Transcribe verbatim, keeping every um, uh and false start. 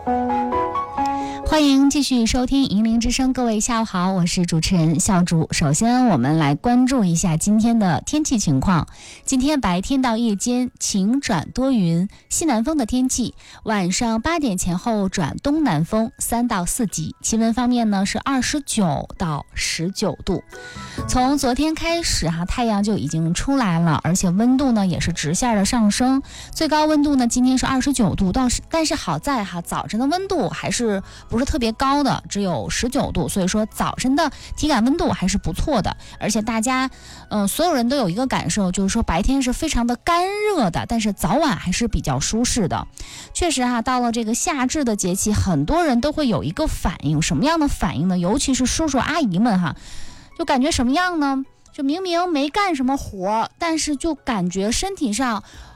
欢迎继续收听银铃之声，各位下午好，我是主持人笑主。首先我们来关注一下今天的天气情况。今天白天到夜间晴转多云，西南风的天气，晚上八点前后转东南风三到四级，气温方面呢是二十九到十九度。从昨天开始哈、啊，太阳就已经出来了，而且温度呢也是直线的上升，最高温度呢今天是二十九度，倒是但是好在哈、啊，早晨的温度还是不是特别高的，只有十九度，所以说早晨的体感温度还是不错的。而且大家嗯、呃，所有人都有一个感受，就是说白天是非常的干热的，但是早晚还是比较舒适的。确实哈、啊，到了这个夏至的节气，很多人都会有一个反应，什么样的反应呢？尤其是叔叔阿姨们哈，就感觉什么样呢？就明明没干什么活，但是就感觉身体上